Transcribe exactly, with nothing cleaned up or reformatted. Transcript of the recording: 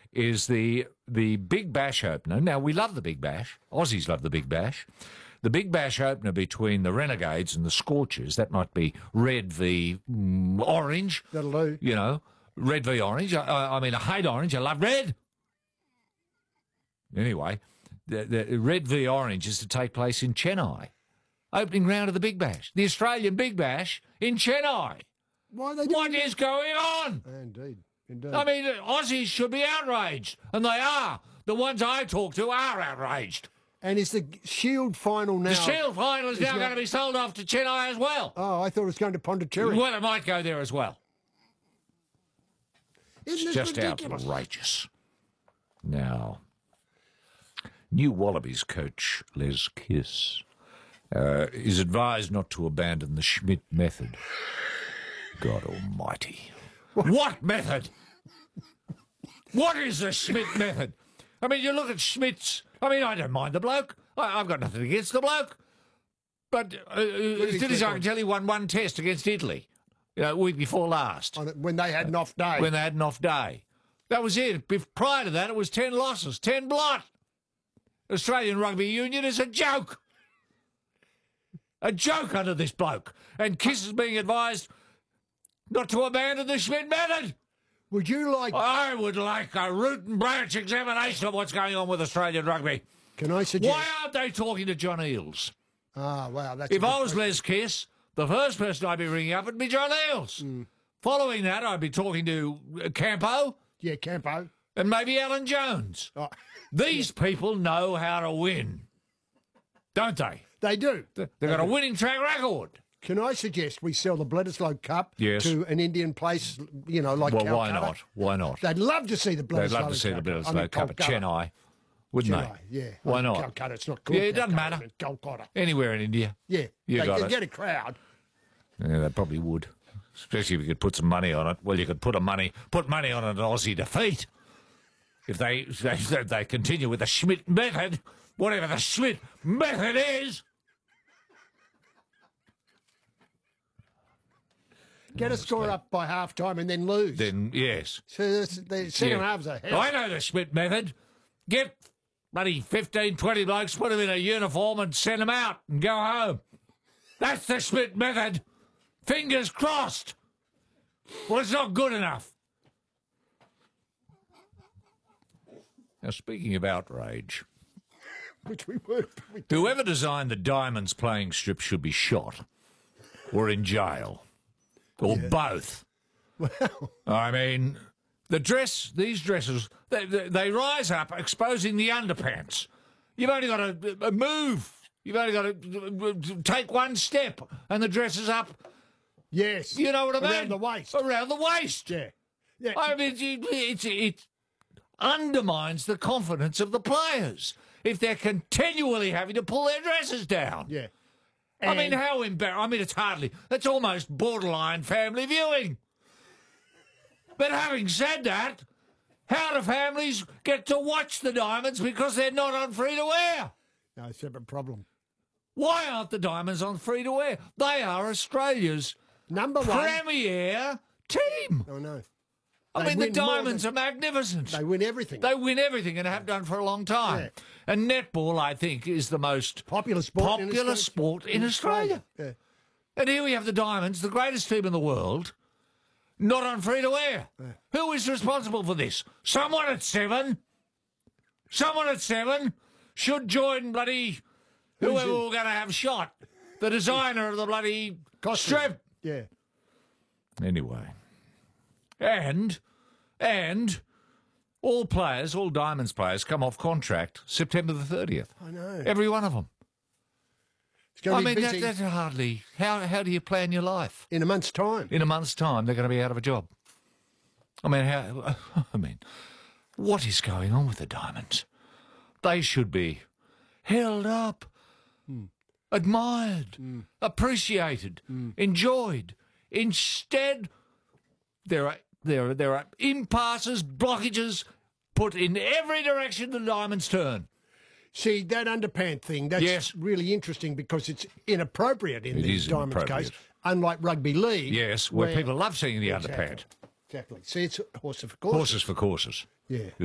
is the the Big Bash opener. Now, we love the Big Bash. Aussies love the Big Bash. The Big Bash opener between the Renegades and the Scorchers, that might be red v mm, orange. That'll do. You know, red v orange. I, I mean, I hate orange. I love red. Anyway, the, the red v orange is to take place in Chennai. Opening round of the Big Bash. The Australian Big Bash in Chennai. Why are they doing What is going on? Indeed. Indeed. I mean, Aussies should be outraged, and they are. The ones I talk to are outraged. And is the Shield final now... The Shield final is, is now now- going to be sold off to Chennai as well. Oh, I thought it was going to Pondicherry. Well, it might go there as well. Isn't It's this just ridiculous? outrageous. Now, new Wallabies coach Les Kiss uh, is advised not to abandon the Schmidt method. God almighty. What, what method? What is the Schmidt method? I mean, you look at Schmidt's... I mean, I don't mind the bloke. I, I've got nothing against the bloke. But uh, he did his get I can tell he won one test against Italy, you know, week before last. On it when they had an off day. When they had an off day. That was it. Bef- Prior to that, it was ten losses, ten blot. Australian Rugby Union is a joke. A joke under this bloke. And Kiss is being advised not to abandon the Schmidt method. Would you like... I would like a root and branch examination of what's going on with Australian rugby. Can I suggest... Why aren't they talking to John Eales? Ah, wow, that's... If a good I was question. Les Kiss, the first person I'd be ringing up would be John Eales. Mm. Following that, I'd be talking to uh, Campo Yeah, Campo. and maybe Alan Jones. Oh. These people know how to win, don't they? They do. They've got a winning track record. Can I suggest we sell the Bledisloe Cup Yes. to an Indian place, you know, like Well, why Calcutta? not? Why not? They'd love to see the Bledisloe They'd love to see the Cup. Bledisloe I mean, Cup at Calcutta. Chennai, wouldn't Chennai, they? yeah. Why I mean, not? Calcutta, it's not called Yeah, it doesn't Calcutta, matter. it's Calcutta. Anywhere in India. Yeah, You they got can it. get a crowd. Yeah, they probably would. Especially if you could put some money on it. Well, you could put a money put money on an Aussie defeat. If they if they, if they continue with the Schmidt method, whatever the Schmidt method is. Get a score up by half time and then lose. Then yes. So that's- the second Yeah. halves are hell. I know the Schmidt method. Get bloody fifteen, twenty blokes, put them in a uniform and send them out and go home. That's the Schmidt method. Fingers crossed. Well, it's not good enough. Now, speaking of outrage, Which we were. We, whoever designed the Diamonds playing strip should be shot or in jail or both. well, I mean, the dress, these dresses, they, they, they rise up exposing the underpants. You've only got to uh, move. You've only got to take one step and the dress is up. yes. You know what I mean? Around the waist. Around the waist. Yeah. Yeah. I mean, it, it, it undermines the confidence of the players if they're continually having to pull their dresses down. yeah. I mean, And- how embarrassing. I mean, it's hardly, it's almost borderline family viewing. But having said that, how do families get to watch the Diamonds because they're not on free to wear? No, separate problem. Why aren't the Diamonds on free to wear? They are Australia's Number one. premier team. Oh, no. I They mean, the win more Diamonds than- are magnificent. They win everything. They win everything and have done for a long time. Yeah. And netball, I think, is the most Popular sport in popular Australia. sport in Australia. Yeah. And here we have the Diamonds, the greatest team in the world, not on free to wear. Yeah. Who is responsible for this? Someone at Seven. Someone at Seven should join bloody whoever in? we're going to have shot. The designer of the bloody Costume. strip. Yeah. Anyway. And, and all players, all Diamonds players come off contract September the thirtieth. I know. Every one of them. It's going I to be mean, that, busy that's hardly... How, how do you plan your life? in a month's time. In a month's time, they're going to be out of a job. I mean, how... I mean, what is going on with the Diamonds? They should be held up, Hmm. admired, appreciated, enjoyed. Instead, there are there are, there are impasses, blockages put in every direction the Diamonds turn. See, that underpant thing, that's Yes. really interesting because it's inappropriate in It the is Diamonds inappropriate. case, unlike rugby league. Yes, where, people love seeing the Exactly. underpant. Exactly. See, it's horses for courses. Horses for courses. Yeah.